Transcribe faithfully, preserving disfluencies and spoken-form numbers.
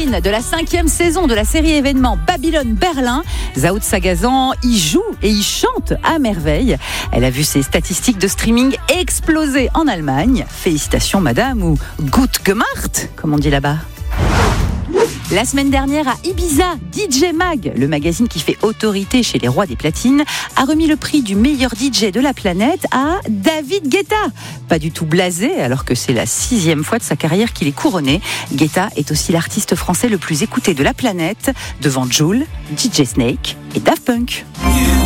platine de la cinquième saison de la série événement Babylone Berlin. Zaoud Sagazan y joue et y chante à merveille. Elle a vu ses statistiques de streaming exploser en Allemagne. Félicitations madame, ou gut gemacht, comme on dit là-bas. La semaine dernière à Ibiza, D J Mag, le magazine qui fait autorité chez les rois des platines, a remis le prix du meilleur D J de la planète à David Guetta. Pas du tout blasé, alors que c'est la sixième fois de sa carrière qu'il est couronné. Guetta est aussi l'artiste français le plus écouté de la planète, devant Jul, D J Snake et Daft Punk.